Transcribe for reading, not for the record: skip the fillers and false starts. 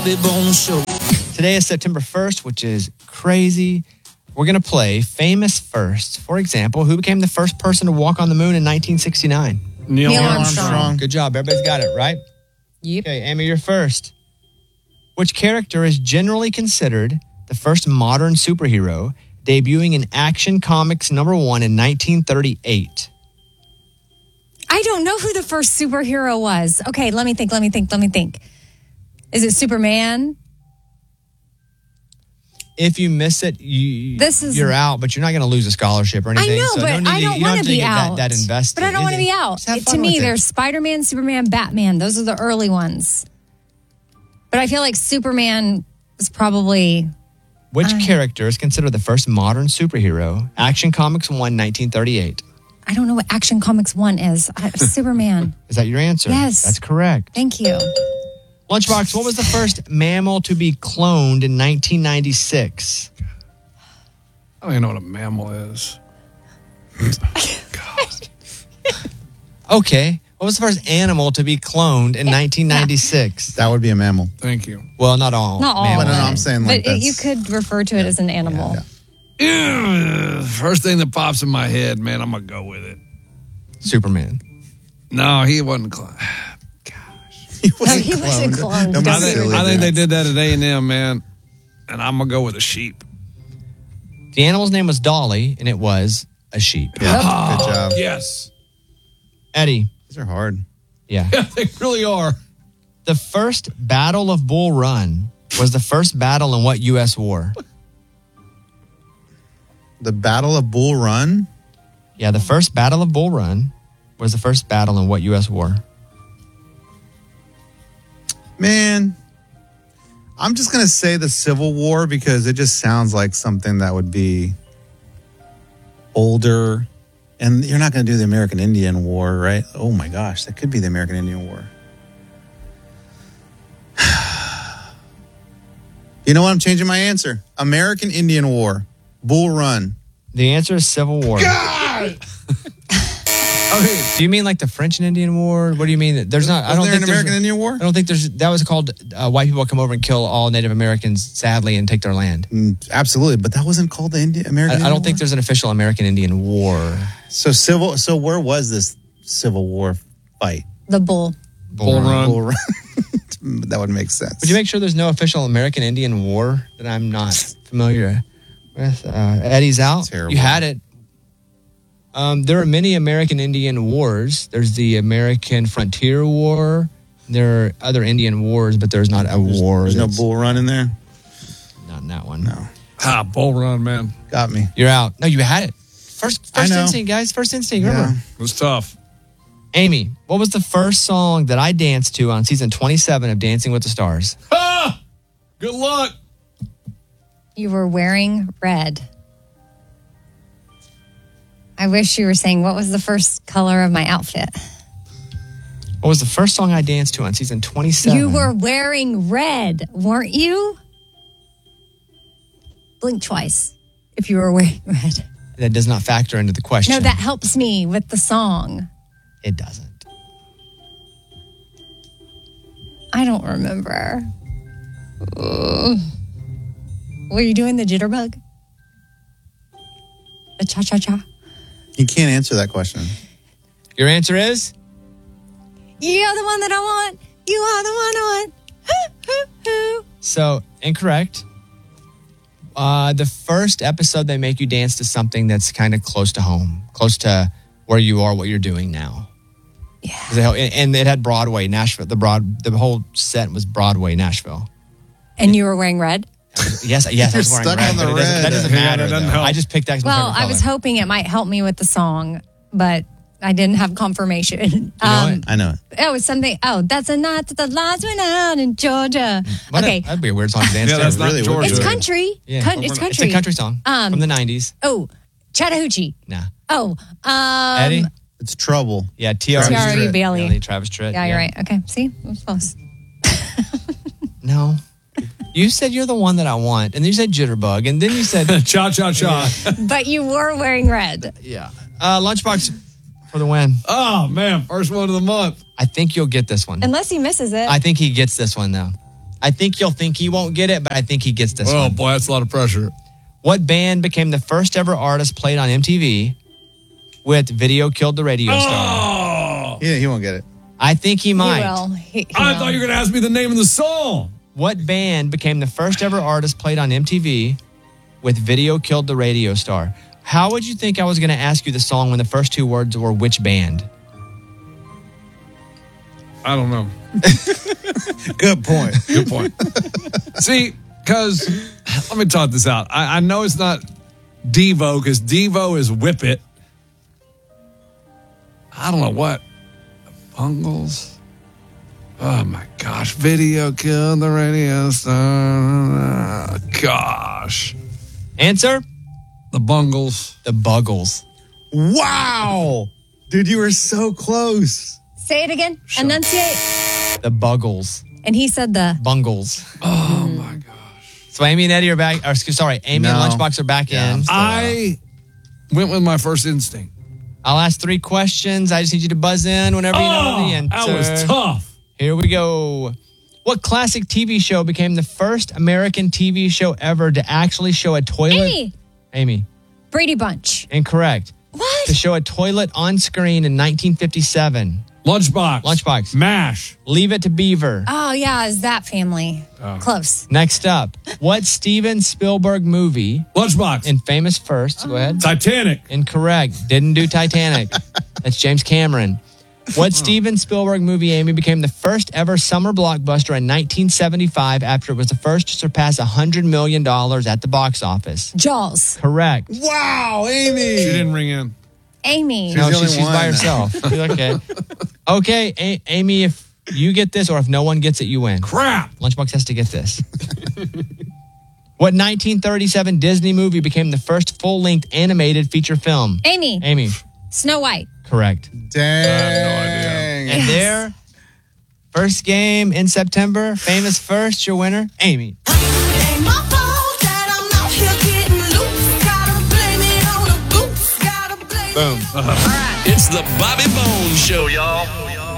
Bobby Bones Show. Today is September 1st, which is crazy. We're going to play Famous First. For example, who became the first person to walk on the moon in 1969? Neil Armstrong. Good job. Everybody's got it, right? Yep. Okay, Amy, you're first. Which character is generally considered the first modern superhero, debuting in Action Comics #1 in 1938? I don't know who the first superhero was. Okay, let me think. Is it Superman? If you miss it, you're out, but you're not going to lose a scholarship or anything. I know, but I don't want to be out. That invested. But I don't want to be out. To me, there's Spider-Man, Superman, Batman. Those are the early ones. But I feel like Superman is probably... Which character is considered the first modern superhero? Action Comics 1, 1938. I don't know what Action Comics 1 is. Superman. Is that your answer? Yes. That's correct. Thank you. Lunchbox, what was the first mammal to be cloned in 1996? I don't even know what a mammal is. God. Okay. What was the first animal to be cloned in 1996? That would be a mammal. Thank you. Well, not all. Not all. mammals. But no, I'm saying like But you could refer to it as an animal. First thing that pops in my head, man, I'm going to go with it. Superman. No, he wasn't close. He wasn't cloned. Don't be I silly, think they dude. did that at A&M, man. And I'm going to go with a sheep. The animal's name was Dolly, and it was a sheep. Yeah, good job. Yes. Eddie. These are hard. Yeah. Yeah, they really are. The first Battle of Bull Run was the first battle in what U.S. war? The Battle of Bull Run? Yeah, the first Battle of Bull Run was the first battle in what U.S. war? Man, I'm just going to say the Civil War because it just sounds like something that would be older. And you're not going to do the American Indian War, right? Oh my gosh, that could be the American Indian War. You know what? I'm changing my answer. American Indian War. Bull Run. The answer is Civil War. God! Do you mean like the French and Indian War? What do you mean? There's not. I don't think an American Indian War. I don't think there's. That was called white people come over and kill all Native Americans, sadly, and take their land. Absolutely, but that wasn't called the American. I don't think there's an official American Indian War. So where was this Civil War fight? The bull. Bull Run. Bull Run. That would make sense. Would you make sure there's no official American Indian War that I'm not familiar with? Eddie's out. Terrible. You had it. There are many American Indian wars. There's the American Frontier War. There are other Indian wars, but there's not a war. There's no Bull Run in there? Not in that one. No. Bull Run, man. Got me. You're out. No, you had it. First I know. instinct, guys. First instinct. Remember. It was tough. Amy, what was the first song that I danced to on season 27 of Dancing with the Stars? Ah! Good luck. You were wearing red. I wish you were saying, what was the first color of my outfit? What was the first song I danced to on season 27? You were wearing red, weren't you? Blink twice if you were wearing red. That does not factor into the question. No, that helps me with the song. It doesn't. I don't remember. Were you doing the jitterbug? The cha-cha-cha? You can't answer that question. Your answer is? You're the one that I want. You are the one I want. Hoo. So, incorrect. The first episode, they make you dance to something that's kind of close to home, close to where you are, what you're doing now. Yeah. And it had Broadway, Nashville. The whole set was Broadway, Nashville. And you were wearing red? Yes, I was wearing stuck red. on the but red. That doesn't matter. It doesn't though. help. I just picked that. Well, I was hoping it might help me with the song, but I didn't have confirmation. You know it? I know it. Oh, it's something. Oh, that's a night that the lights went out in Georgia. Okay. That'd be a weird song to dance Yeah, to. that's not really would. Georgia. It's country. Yeah. It's country. It's a country song from the 90s. Oh, Chattahoochee. Nah. Oh, Eddie? It's Trouble. Yeah, T.R.E. T.R.E. Bailey. Travis Tritt. Yeah, you're right. Okay, see? It was close. No. You said you're the one that I want, and then you said Jitterbug, and then you said... Cha-cha-cha. But you were wearing red. Yeah. Lunchbox for the win. Oh, man. First one of the month. I think you'll get this one. Unless he misses it. I think he gets this one, though. I think you'll think he won't get it, but I think he gets this Oh, one. boy, that's a lot of pressure. What band became the first ever artist played on MTV with Video Killed the Radio Star? Oh! Yeah, he won't get it. I think he might. He will. He I will. thought you were going to ask me the name of the song. What band became the first ever artist played on MTV with Video Killed the Radio Star? How would you think I was going to ask you the song when the first two words were which band? I don't know. Good point. Good point. See, because let me talk this out. I know it's not Devo because Devo is Whip It. I don't know what. The Bungles. Oh my gosh. Video Killed the Radio Star. Gosh. Answer? The Bungles. The Buggles. Wow. Dude, you were so close. Say it again. Enunciate. The Buggles. And he said the Bungles. Oh my gosh. So Amy and Eddie are back. Or, sorry, Amy and No. Lunchbox are back Yeah, in. I'm still I went with my first instinct. I'll ask 3 questions. I just need you to buzz in whenever you know the answer. that was tough. Here we go. What classic TV show became the first American TV show ever to actually show a toilet? Amy. Brady Bunch. Incorrect. What? To show a toilet on screen in 1957. Lunchbox. MASH. Leave It to Beaver. Oh, yeah, is that family. Close. Next up. What Steven Spielberg movie Lunchbox. in Famous First? Go ahead. Titanic. Incorrect. Didn't do Titanic. That's James Cameron. What Steven Spielberg movie, Amy, became the first ever summer blockbuster in 1975 after it was the first to surpass $100 million at the box office? Jaws. Correct. Wow, Amy. She didn't ring in. Amy. No, the only she's by one. herself. She's okay. Okay, Amy, if you get this or if no one gets it, you win. Crap. Lunchbox has to get this. What 1937 Disney movie became the first full-length animated feature film? Amy. Amy. Snow White. Correct. Dang. And their first game in September, Famous First, your winner, Amy. Ain't my fault that I'm out here getting loose. Gotta blame it on the boots. Gotta blame Boom. it. It's the Bobby Bones Show, y'all.